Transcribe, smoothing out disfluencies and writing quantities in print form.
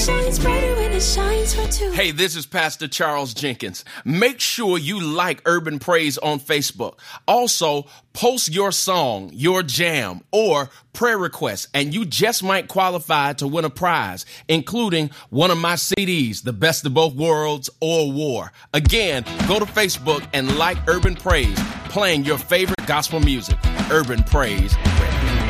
Shines brighter when it shines for two. Hey, this is Pastor Charles Jenkins. Make sure you like Urban Praise on Facebook. Also, post your song, your jam, or prayer request, and you just might qualify to win a prize, including one of my CDs, The Best of Both Worlds or War. Again, go to Facebook and like Urban Praise, playing your favorite gospel music. Urban Praise.